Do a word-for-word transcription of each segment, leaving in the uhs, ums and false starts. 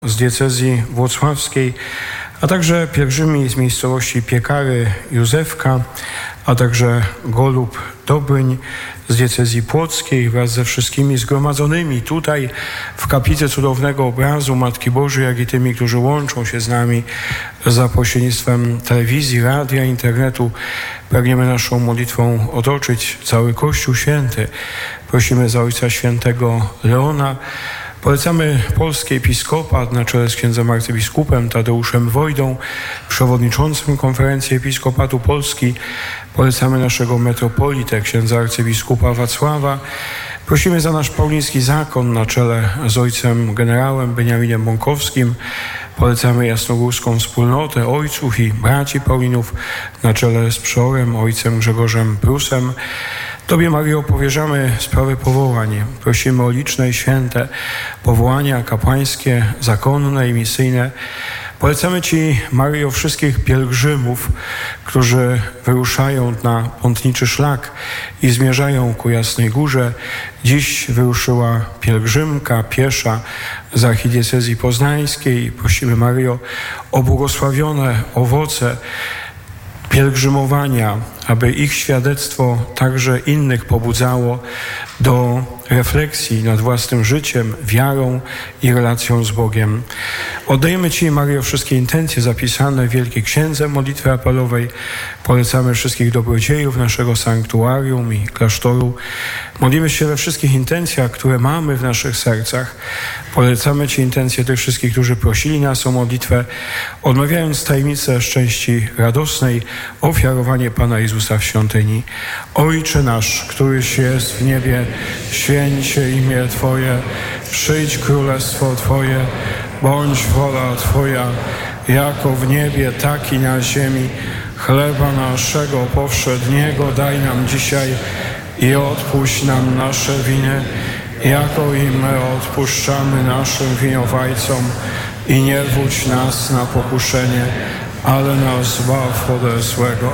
z diecezji włocławskiej, a także pielgrzymi z miejscowości Piekary, Józefka, a także Golub, Dobryń z diecezji płockiej wraz ze wszystkimi zgromadzonymi tutaj w kaplicy cudownego obrazu Matki Bożej, jak i tymi, którzy łączą się z nami za pośrednictwem telewizji, radia, internetu. Pragniemy naszą modlitwą otoczyć cały Kościół Święty. Prosimy za Ojca Świętego Leona. Polecamy polski episkopat na czele z księdzem arcybiskupem Tadeuszem Wojdą, przewodniczącym Konferencji Episkopatu Polski. Polecamy naszego metropolitę, księdza arcybiskupa Wacława. Prosimy za nasz pauliński zakon na czele z ojcem generałem Beniaminem Bąkowskim. Polecamy jasnogórską wspólnotę ojców i braci Paulinów na czele z przeorem ojcem Grzegorzem Prusem. Tobie, Mario, powierzamy sprawę powołań. Prosimy o liczne i święte powołania kapłańskie, zakonne i misyjne. Polecamy Ci, Mario, wszystkich pielgrzymów, którzy wyruszają na pątniczy szlak i zmierzają ku Jasnej Górze. Dziś wyruszyła pielgrzymka piesza z archidiecezji poznańskiej. Prosimy, Mario, o błogosławione owoce pielgrzymowania, aby ich świadectwo także innych pobudzało do refleksji nad własnym życiem, wiarą i relacją z Bogiem. Oddajemy Ci, Mario, wszystkie intencje zapisane w Wielkiej Księdze Modlitwy Apelowej. Polecamy wszystkich dobrodziejów naszego sanktuarium i klasztoru. Modlimy się we wszystkich intencjach, które mamy w naszych sercach. Polecamy Ci intencje tych wszystkich, którzy prosili nas o modlitwę, odmawiając tajemnicę szczęści radosnej, ofiarowanie Pana Jezusa w świątyni. Ojcze nasz, któryś jest w niebie, święć się imię Twoje, przyjdź królestwo Twoje, bądź wola Twoja, jako w niebie, tak i na ziemi. Chleba naszego powszedniego daj nam dzisiaj i odpuść nam nasze winy, jako i my odpuszczamy naszym winowajcom. I nie wódź nas na pokuszenie, ale nas zbaw ode złego.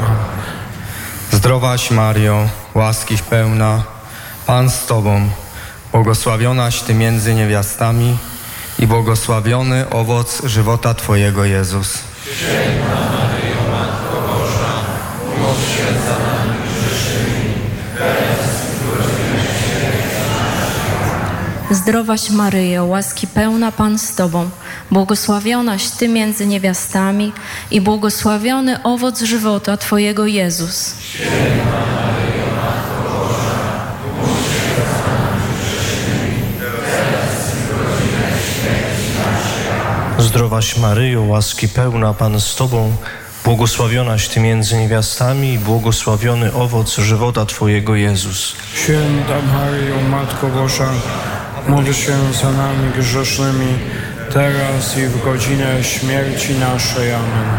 Zdrowaś Mario, łaskiś pełna, Pan z Tobą, błogosławionaś Ty między niewiastami i błogosławiony owoc żywota Twojego, Jezus. Święta Maryjo, Matko Boża, módl się za nami grzesznymi, teraz i w godzinę śmierci naszej. Zdrowaś Maryjo, łaski pełna, Pan z Tobą, błogosławionaś Ty między niewiastami i błogosławiony owoc żywota Twojego, Jezus. Święta Maryjo, Matko Boża, módl się za nami grzesznymi, teraz i w godzinę śmierci naszej. Zdrowaś Maryjo, łaski pełna, Pan z Tobą, błogosławionaś Ty między niewiastami i błogosławiony owoc żywota Twojego, Jezus. Święta Maryjo, Matko Boża, módl się za nami grzesznymi, teraz i w godzinę śmierci naszej. Amen.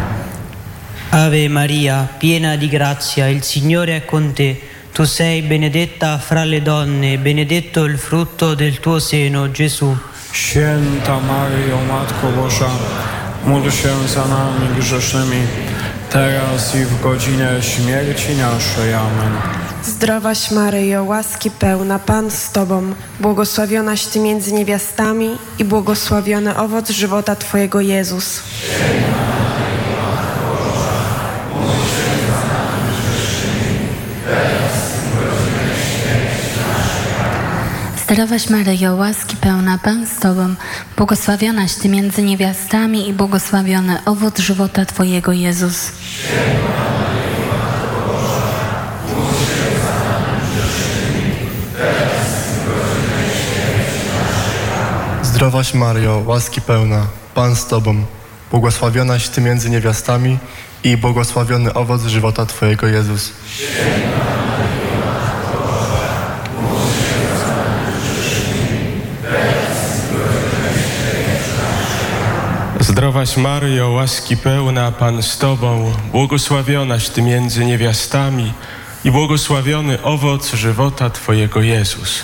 Ave Maria, piena di grazia, il Signore è con te. Tu sei benedetta fra le donne, benedetto il frutto del tuo seno, Gesù. Święta Maryjo, Matko Boża, módl się za nami grzesznymi, teraz i w godzinę śmierci naszej. Amen. Zdrowaś Maryjo, łaski pełna, Pan z Tobą, błogosławionaś Ty między niewiastami i błogosławiony owoc żywota Twojego, Jezus. Zdrowaś Maryjo, łaski pełna, Pan z Tobą, błogosławionaś Ty między niewiastami i błogosławiony owoc żywota Twojego, Jezus. Zdrowaś Maryjo, łaski pełna, Pan z Tobą, błogosławionaś Ty między niewiastami i błogosławiony owoc żywota Twojego, Jezus. Zdrowaś Maryjo, łaski pełna, Pan z Tobą, błogosławionaś Ty między niewiastami i błogosławiony owoc żywota Twojego, Jezus.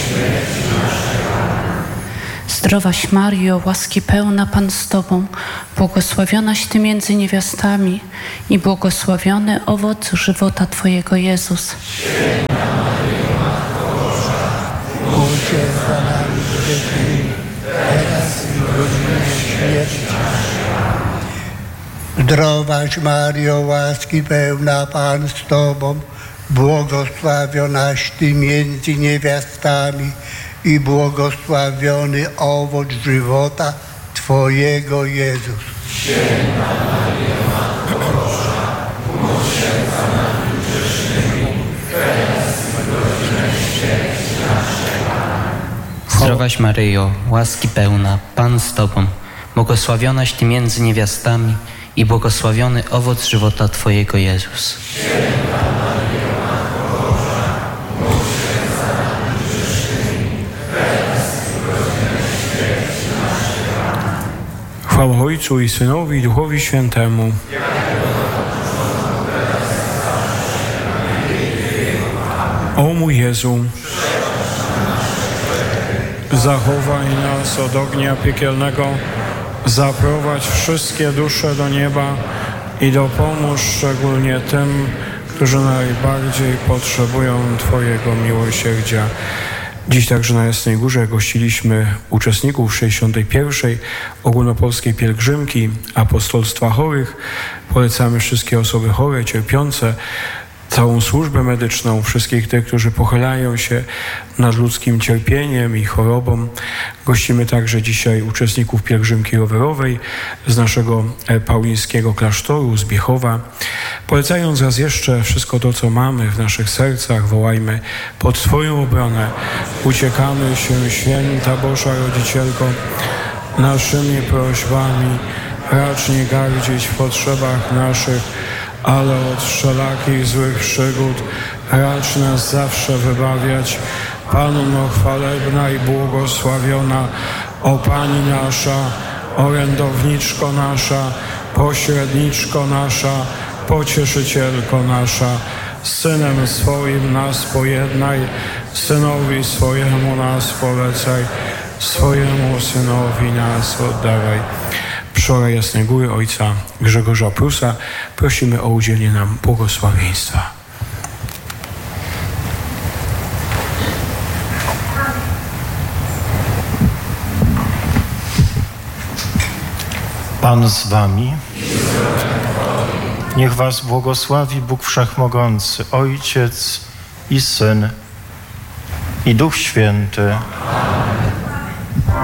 Zdrowaś Maryjo, łaski pełna, Pan z Tobą, Błogosławionaś Ty między niewiastami i błogosławiony owoc żywota Twojego Jezus. Święta Maryjo, Matko Boża, módl się za nami grzesznymi, teraz i w godzinie śmierci naszej. Zdrowaś Maryjo, łaski pełna, Pan z Tobą, błogosławionaś Ty między niewiastami i błogosławiony owoc żywota Twojego Jezus. Święta Maryjo, Matko Boża, módl się za nami grzesznymi, teraz i w godzinie śmierci naszej. Zdrowaś Maryjo, łaski pełna, Pan z Tobą, błogosławionaś Ty między niewiastami i błogosławiony owoc żywota Twojego Jezus. Święta Maryjo, Matko Boża, módl się za nami grzesznymi, teraz i w godzinie śmierci naszej. Chwała Ojcu i Synowi i Duchowi Świętemu. O mój Jezu, zachowaj nas od ognia piekielnego, zaprowadź wszystkie dusze do nieba i dopomóż szczególnie tym, którzy najbardziej potrzebują Twojego miłosierdzia. Dziś także na Jasnej Górze gościliśmy uczestników sześćdziesiątej pierwszej ogólnopolskiej pielgrzymki apostolstwa chorych. Polecamy wszystkie osoby chore, cierpiące, całą służbę medyczną, wszystkich tych, którzy pochylają się nad ludzkim cierpieniem i chorobą. Gościmy także dzisiaj uczestników pielgrzymki rowerowej z naszego paulińskiego klasztoru, z Biechowa. Polecając raz jeszcze wszystko to, co mamy w naszych sercach, wołajmy pod Twoją obronę. Uciekamy się, Święta Boża Rodzicielko, naszymi prośbami. Racz nie gardzić w potrzebach naszych, ale od wszelakich złych przygód racz nas zawsze wybawiać. Panno chwalebna i błogosławiona, o Pani nasza, orędowniczko nasza, pośredniczko nasza, pocieszycielko nasza, z Synem swoim nas pojednaj, Synowi swojemu nas polecaj, swojemu Synowi nas oddawaj. Przy Jasnej Góry ojca Grzegorza Prusa prosimy o udzielenie nam błogosławieństwa. Pan z wami. Niech was błogosławi Bóg Wszechmogący, Ojciec i Syn i Duch Święty.